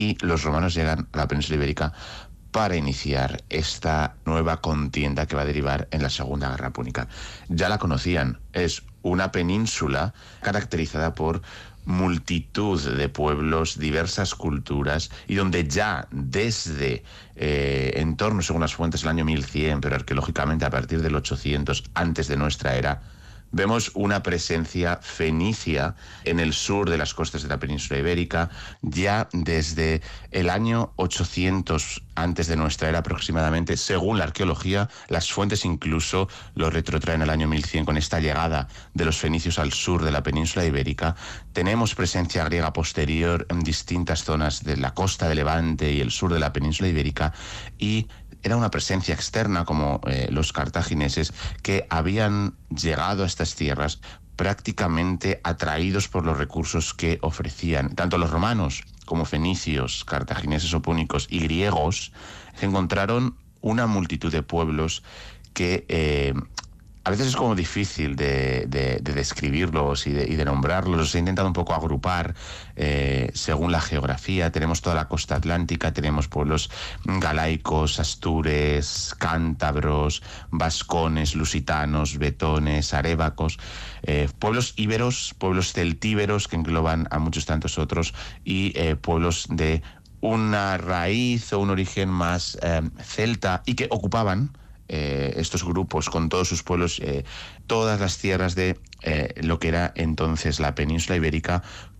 y los romanos llegan a la península ibérica para iniciar esta nueva contienda que va a derivar en la Segunda Guerra Púnica. Ya la conocían, es una península caracterizada por multitud de pueblos, diversas culturas, y donde ya desde en torno, según las fuentes, el año 1100, pero arqueológicamente a partir del 800, antes de nuestra era, vemos una presencia fenicia en el sur de las costas de la península ibérica. Ya desde el año 800 antes de nuestra era aproximadamente, según la arqueología, las fuentes incluso lo retrotraen al año 1100 con esta llegada de los fenicios al sur de la península ibérica. Tenemos presencia griega posterior en distintas zonas de la costa de Levante y el sur de la península ibérica, y era una presencia externa, como los cartagineses, que habían llegado a estas tierras prácticamente atraídos por los recursos que ofrecían. Tanto los romanos como fenicios, cartagineses o púnicos y griegos encontraron una multitud de pueblos que a veces es como difícil de describirlos y de nombrarlos. Los he intentado un poco agrupar según la geografía. Tenemos toda la costa atlántica, tenemos pueblos galaicos, astures, cántabros, vascones, lusitanos, betones, arébacos, pueblos íberos, pueblos celtíberos que engloban a muchos tantos otros, y pueblos de una raíz o un origen más celta, y que ocupaban estos grupos con todos sus pueblos, todas las tierras de lo que era entonces la península ibérica,